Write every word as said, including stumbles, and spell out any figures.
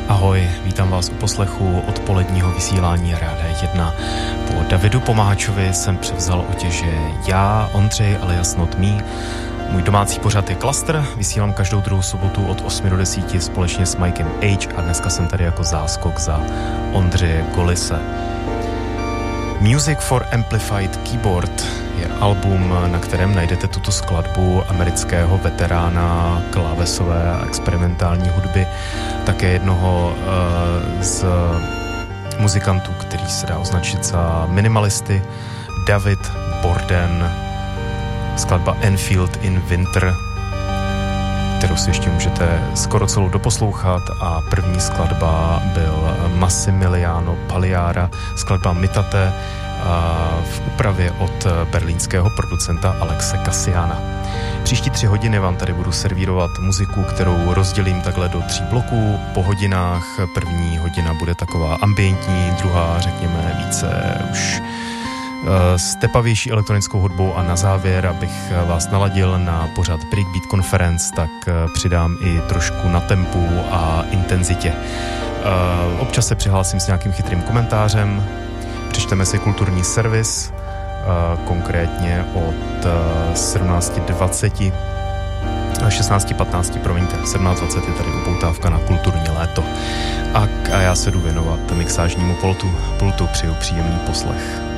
Ahoj, vítám vás u poslechu odpoledního vysílání Rádia jedna. Po Davidu Pomáčovi jsem převzal otěže já, Ondřej alias Not Me. Můj domácí pořad je Cluster, vysílám každou druhou sobotu od osmi do deseti společně s Mikem H a dneska jsem tady jako záskok za Ondřeje Golise. Music for Amplified Keyboard je album, na kterém najdete tuto skladbu amerického veterána klávesové a experimentální hudby, také jednoho uh, z muzikantů, který se dá označit za minimalisty, David Borden, skladba Enfield in Winter, kterou si ještě můžete skoro celou doposlouchat, a první skladba byl Massimiliano Pagliara, skladba Mitate v úpravě od berlínského producenta Alexe Cassiana. Příští tři hodiny vám tady budu servírovat muziku, kterou rozdělím takhle do tří bloků po hodinách. První hodina bude taková ambientní, druhá řekněme více už stepavější elektronickou hudbou a na závěr, abych vás naladil na pořad Breakbeat Conference, tak přidám i trošku na tempu a intenzitě. Občas se přihlásím s nějakým chytrým komentářem, přečteme si kulturní servis, konkrétně od sedmnáct dvacet, šestnáct patnáct, promiňte, sedmnáct dvacet je tady upoutávka na kulturní léto. A, a já se jdu věnovat mixážnímu pultu, pultu, přeju příjemný poslech.